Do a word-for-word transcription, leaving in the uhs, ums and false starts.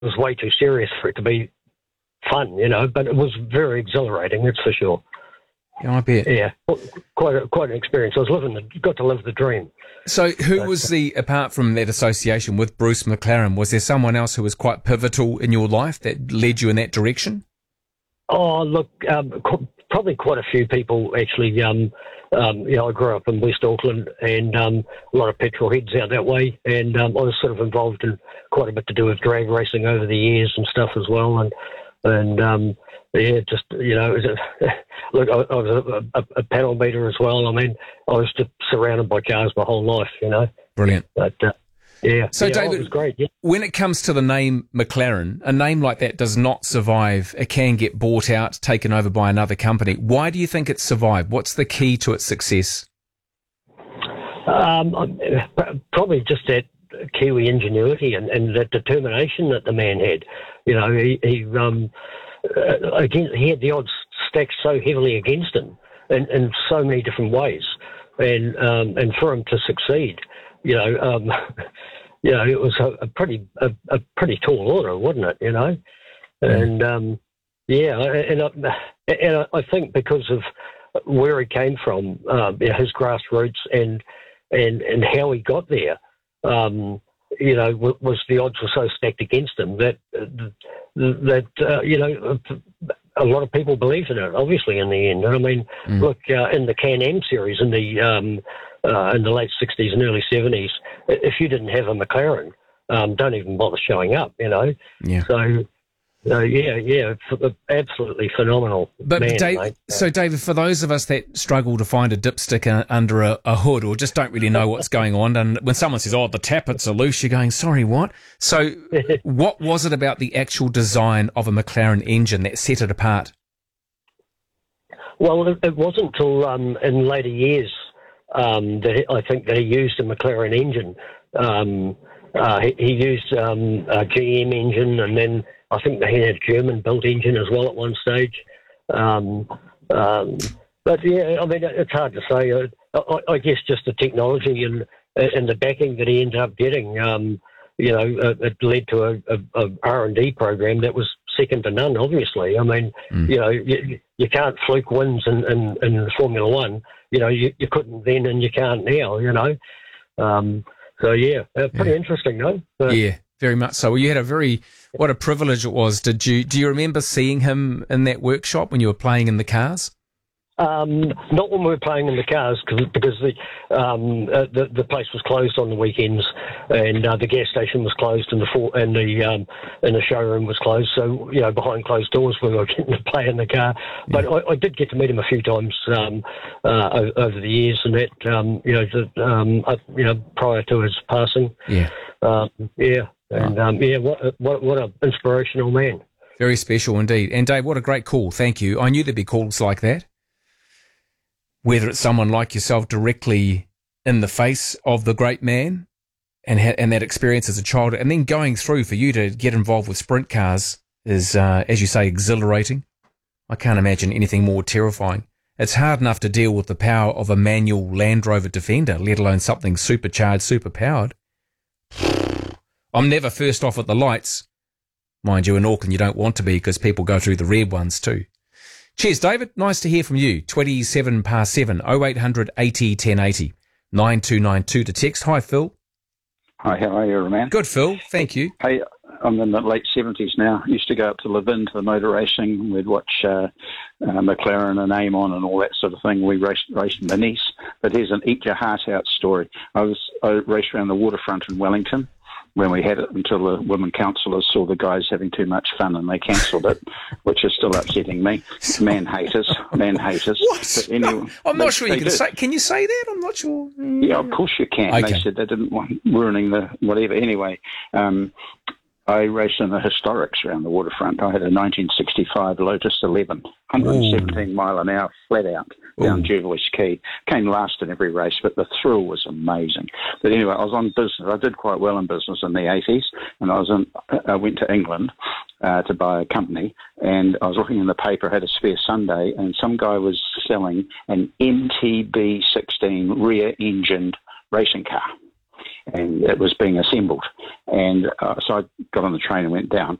was way too serious for it to be fun, you know, but it was very exhilarating, that's for sure. Yeah, I bet. Yeah, quite a, quite an experience. I was living the, got to live the dream. So who was the, apart from that association with Bruce McLaren, was there someone else who was quite pivotal in your life that led you in that direction? Oh, look, um, qu- probably quite a few people, actually. Um, um, you know, I grew up in West Auckland, and um, a lot of petrol heads out that way, and um, I was sort of involved in quite a bit to do with drag racing over the years and stuff as well, and and um, yeah, just, you know, it was a, look, I, I was a, a, a panel beater as well. I mean, I was just surrounded by cars my whole life, you know. Brilliant. But uh, yeah, so yeah, David, it was great. Yeah. When it comes to the name McLaren, a name like that does not survive. It can get bought out, taken over by another company. Why do you think it's survived? What's the key to its success? Um, probably just that Kiwi ingenuity and, and that determination that the man had. You know, he, he um, uh, again, he had the odds stacked so heavily against him in, in so many different ways, and um, and for him to succeed, you know, um, you know, it was a, a pretty a, a pretty tall order, wasn't it? You know, and um, yeah, and I, and I think because of where he came from, uh, his grassroots and and and how he got there. Um, you know, was the odds were so stacked against him that that uh, you know, a lot of people believed in it. Obviously, in the end, I mean, mm. look uh, in the Can-Am series in the um, uh, in the late sixties and early seventies, if you didn't have a McLaren, um, don't even bother showing up. You know, yeah. So. Uh, yeah, yeah, f- absolutely phenomenal. But man, Dave, mate. so David, for those of us that struggle to find a dipstick uh, under a, a hood or just don't really know what's going on, and when someone says, "Oh, the tappets are loose," you're going, "Sorry, what?" So, what was it about the actual design of a McLaren engine that set it apart? Well, it, it wasn't until um, in later years um, that he, I think that he used a McLaren engine. Um, uh, he, he used um, a G M engine, and then I think they had a German-built engine as well at one stage. Um, um, but, yeah, I mean, it's hard to say. I, I, I guess just the technology and and the backing that he ended up getting, um, you know, it led to a, a, a R and D program that was second to none, obviously. I mean, mm. you know, you, you can't fluke wins in, in, in Formula One. You know, you, you couldn't then and you can't now, you know. Um, so, yeah, uh, pretty yeah. interesting, no? But, yeah, very much so. Well, you had a very... What a privilege it was. Did you do you remember seeing him in that workshop when you were playing in the cars? Um, not when we were playing in the cars, cause, because the, um, uh, the the place was closed on the weekends, and uh, the gas station was closed, and the for, and the um, and the showroom was closed. So, you know, behind closed doors, we were getting to play in the car. But yeah. I, I did get to meet him a few times um, uh, over, over the years, and that um, you know, the, um, uh, you know, prior to his passing. Yeah, um, yeah. And, um, yeah, what, what what an inspirational man. Very special indeed. And, Dave, what a great call. Thank you. I knew there'd be calls like that. Whether it's someone like yourself directly in the face of the great man and ha- and that experience as a child, and then going through for you to get involved with sprint cars is, uh, as you say, exhilarating. I can't imagine anything more terrifying. It's hard enough to deal with the power of a manual Land Rover Defender, let alone something supercharged, superpowered. I'm never first off at the lights. Mind you, in Auckland you don't want to be because people go through the red ones too. Cheers, David. Nice to hear from you. twenty-seven past seven, oh eight hundred eighty ten eighty, nine two nine two to text. Hi, Phil. Hi, how are you, man? Good, Phil. Thank you. Hey, I'm in the late seventies now. Used to go up to Levin to the motor racing. We'd watch uh, uh, McLaren and Amon and all that sort of thing. We raced, raced Minis. But here's an eat your heart out story. I was I raced around the waterfront in Wellington when we had it until the women councillors saw the guys having too much fun and they cancelled it, which is still upsetting me. Man haters, man haters. What? But anyway, no, I'm not sure you can did. say. Can you say that? I'm not sure. Yeah, of course you can. Okay. They said they didn't want ruining the whatever. Anyway, um, I raced in the historics around the waterfront. I had a nineteen sixty-five Lotus eleven, one hundred seventeen Ooh. Mile an hour, flat out, down Ooh. Jubilees Quay. Came last in every race, but the thrill was amazing. But anyway, I was on business. I did quite well in business in the eighties, and I was in, I went to England uh, to buy a company, and I was looking in the paper, had a spare Sunday, and some guy was selling an M T B sixteen rear-engined racing car. and it was being assembled. And uh, so I got on the train and went down.